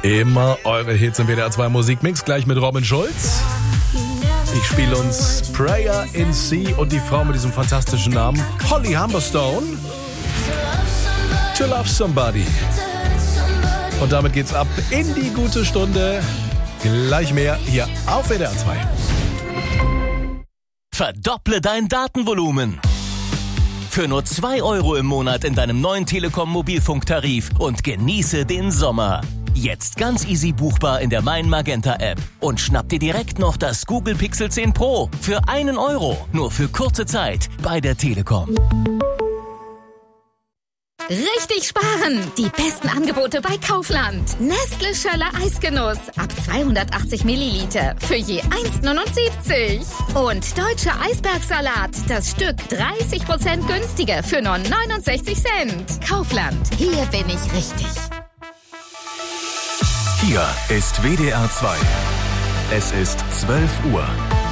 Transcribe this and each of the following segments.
Immer eure Hits im WDR 2 Musikmix, gleich mit Robin Schulz. Ich spiele uns Prayer in C und die Frau mit diesem fantastischen Namen, Holly Humberstone. To Love Somebody. Und damit geht's ab in die gute Stunde. Gleich mehr hier auf WDR 2. Verdopple dein Datenvolumen. Für nur 2 € im Monat in deinem neuen Telekom-Mobilfunktarif und genieße den Sommer. Jetzt ganz easy buchbar in der Mein Magenta App. Und schnapp dir direkt noch das Google Pixel 10 Pro für 1 €. Nur für kurze Zeit bei der Telekom. Richtig sparen! Die besten Angebote bei Kaufland. Nestle Schöller Eisgenuss ab 280 Milliliter für je 1,79. Und Deutscher Eisbergsalat, das Stück 30% günstiger für nur 69 Cent. Kaufland, hier bin ich richtig. Hier ist WDR 2. Es ist 12 Uhr.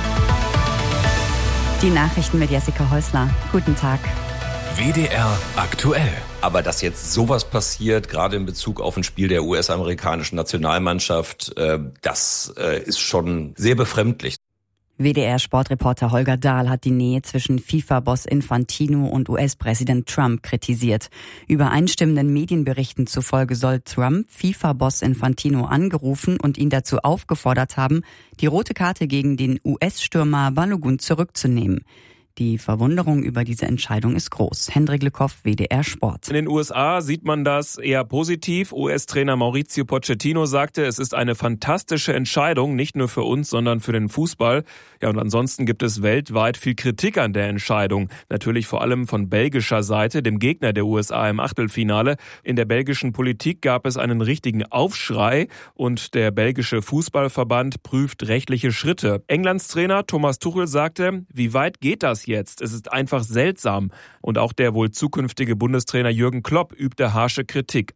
Die Nachrichten mit Jessica Häusler. Guten Tag. WDR aktuell. Aber dass jetzt sowas passiert, gerade in Bezug auf ein Spiel der US-amerikanischen Nationalmannschaft, das ist schon sehr befremdlich. WDR-Sportreporter Holger Dahl hat die Nähe zwischen FIFA-Boss Infantino und US-Präsident Trump kritisiert. Übereinstimmenden Medienberichten zufolge soll Trump FIFA-Boss Infantino angerufen und ihn dazu aufgefordert haben, die rote Karte gegen den US-Stürmer Balogun zurückzunehmen. Die Verwunderung über diese Entscheidung ist groß. Hendrik Lückhoff, WDR Sport. In den USA sieht man das eher positiv. US-Trainer Mauricio Pochettino sagte, es ist eine fantastische Entscheidung, nicht nur für uns, sondern für den Fußball. Ja, und ansonsten gibt es weltweit viel Kritik an der Entscheidung. Natürlich vor allem von belgischer Seite, dem Gegner der USA im Achtelfinale. In der belgischen Politik gab es einen richtigen Aufschrei und der belgische Fußballverband prüft rechtliche Schritte. Englands Trainer Thomas Tuchel sagte, wie weit geht das jetzt? Es ist einfach seltsam. Und auch der wohl zukünftige Bundestrainer Jürgen Klopp übte harsche Kritik.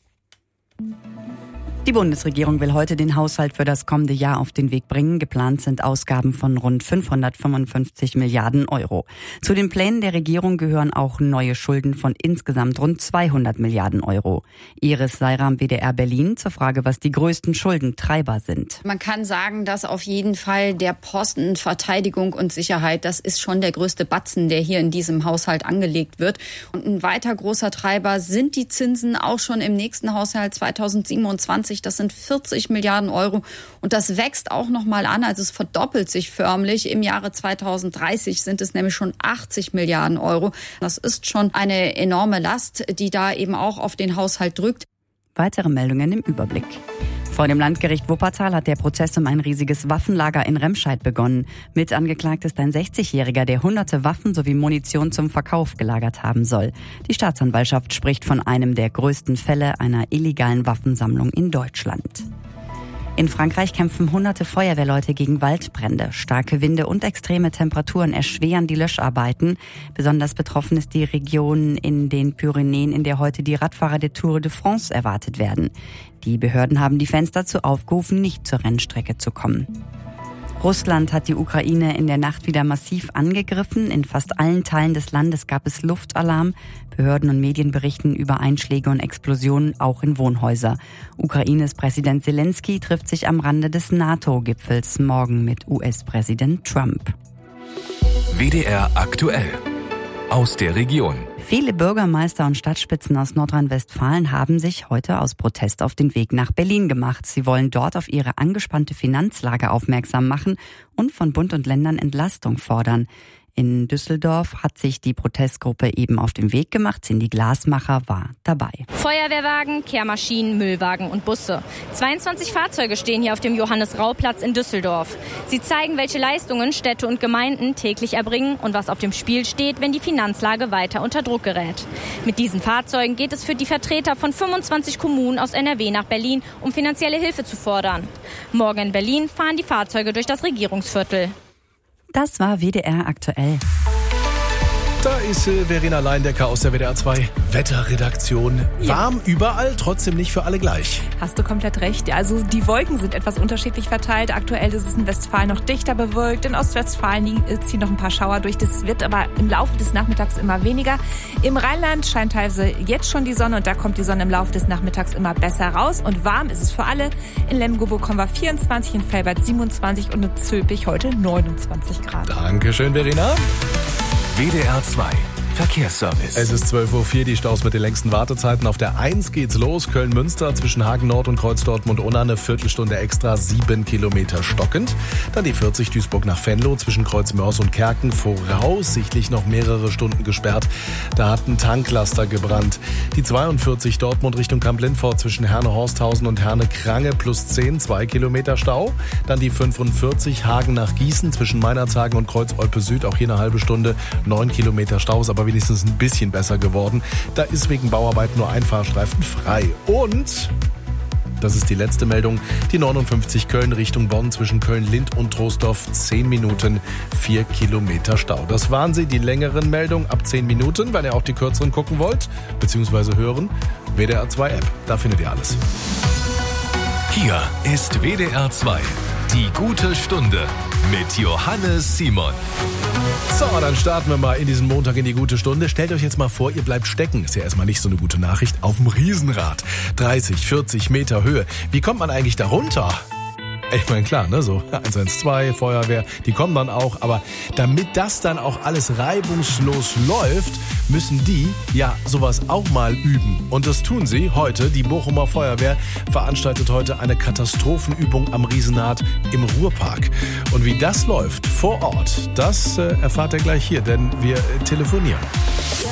Die Bundesregierung will heute den Haushalt für das kommende Jahr auf den Weg bringen. Geplant sind Ausgaben von rund 555 Milliarden €. Zu den Plänen der Regierung gehören auch neue Schulden von insgesamt rund 200 Milliarden €. Iris Seiram, WDR Berlin, zur Frage, was die größten Schuldentreiber sind. Man kann sagen, dass auf jeden Fall der Posten Verteidigung und Sicherheit, das ist schon der größte Batzen, der hier in diesem Haushalt angelegt wird. Und ein weiter großer Treiber sind die Zinsen auch schon im nächsten Haushalt 2027. Das sind 40 Milliarden €. Und das wächst auch noch mal an. Also es verdoppelt sich förmlich. Im Jahre 2030 sind es nämlich schon 80 Milliarden €. Das ist schon eine enorme Last, die da eben auch auf den Haushalt drückt. Weitere Meldungen im Überblick. Vor dem Landgericht Wuppertal hat der Prozess um ein riesiges Waffenlager in Remscheid begonnen. Mit angeklagt ist ein 60-Jähriger, der hunderte Waffen sowie Munition zum Verkauf gelagert haben soll. Die Staatsanwaltschaft spricht von einem der größten Fälle einer illegalen Waffensammlung in Deutschland. In Frankreich kämpfen hunderte Feuerwehrleute gegen Waldbrände. Starke Winde und extreme Temperaturen erschweren die Löscharbeiten. Besonders betroffen ist die Region in den Pyrenäen, in der heute die Radfahrer der Tour de France erwartet werden. Die Behörden haben die Fans dazu aufgerufen, nicht zur Rennstrecke zu kommen. Russland hat die Ukraine in der Nacht wieder massiv angegriffen. In fast allen Teilen des Landes gab es Luftalarm. Behörden und Medien berichten über Einschläge und Explosionen, auch in Wohnhäuser. Ukraines Präsident Zelensky trifft sich am Rande des NATO-Gipfels morgen mit US-Präsident Trump. WDR aktuell. Aus der Region. Viele Bürgermeister und Stadtspitzen aus Nordrhein-Westfalen haben sich heute aus Protest auf den Weg nach Berlin gemacht. Sie wollen dort auf ihre angespannte Finanzlage aufmerksam machen und von Bund und Ländern Entlastung fordern. In Düsseldorf hat sich die Protestgruppe eben auf den Weg gemacht. Cindy Glasmacher war dabei. Feuerwehrwagen, Kehrmaschinen, Müllwagen und Busse. 22 Fahrzeuge stehen hier auf dem Johannes-Rau-Platz in Düsseldorf. Sie zeigen, welche Leistungen Städte und Gemeinden täglich erbringen und was auf dem Spiel steht, wenn die Finanzlage weiter unter Druck gerät. Mit diesen Fahrzeugen geht es für die Vertreter von 25 Kommunen aus NRW nach Berlin, um finanzielle Hilfe zu fordern. Morgen in Berlin fahren die Fahrzeuge durch das Regierungsviertel. Das war WDR aktuell. Da ist Verena Leindecker aus der WDR 2 Wetterredaktion. Warm überall, trotzdem nicht für alle gleich. Hast du komplett recht. Also die Wolken sind etwas unterschiedlich verteilt. Aktuell ist es in Westfalen noch dichter bewölkt. In Ostwestfalen ziehen noch ein paar Schauer durch. Das wird aber im Laufe des Nachmittags immer weniger. Im Rheinland scheint teilweise jetzt schon die Sonne und da kommt die Sonne im Laufe des Nachmittags immer besser raus. Und warm ist es für alle. In Lemgo bekommen wir 24, in Velbert 27 und in Zülpich heute 29 Grad. Dankeschön, Verena. WDR 2 Verkehrsservice. Es ist 12.04 Uhr, die Staus mit den längsten Wartezeiten. Auf der 1 geht's los, Köln-Münster zwischen Hagen-Nord und Kreuz Dortmund-Unna eine Viertelstunde extra, 7 Kilometer stockend. Dann die 40 Duisburg nach Venlo zwischen Kreuz-Mörs und Kerken, voraussichtlich noch mehrere Stunden gesperrt. Da hat ein Tanklaster gebrannt. Die 42 Dortmund Richtung Kamp-Lindfort zwischen Herne-Horsthausen und Herne-Krange plus 10, 2 Kilometer Stau. Dann die 45 Hagen nach Gießen zwischen Meinerzhagen und Kreuz-Olpe-Süd, auch hier eine halbe Stunde, 9 Kilometer Staus, aber wenigstens ein bisschen besser geworden. Da ist wegen Bauarbeit nur ein Fahrstreifen frei. Und, das ist die letzte Meldung, die 59 Köln Richtung Bonn zwischen Köln-Lind und Troisdorf, 10 Minuten, 4 Kilometer Stau. Das waren sie, die längeren Meldungen ab 10 Minuten, wenn ihr auch die kürzeren gucken wollt, beziehungsweise hören. WDR 2 App, da findet ihr alles. Hier ist WDR 2, die gute Stunde mit Johannes Simon. So, dann starten wir mal in diesen Montag in die gute Stunde. Stellt euch jetzt mal vor, ihr bleibt stecken. Ist ja erstmal nicht so eine gute Nachricht. Auf dem Riesenrad. 30, 40 Meter Höhe. Wie kommt man eigentlich da runter? Ich meine, klar, ne, so 112, Feuerwehr, die kommen dann auch. Aber damit das dann auch alles reibungslos läuft, müssen die ja sowas auch mal üben. Und das tun sie heute. Die Bochumer Feuerwehr veranstaltet heute eine Katastrophenübung am Riesenrad im Ruhrpark. Und wie das läuft vor Ort, das erfahrt ihr gleich hier, denn wir telefonieren.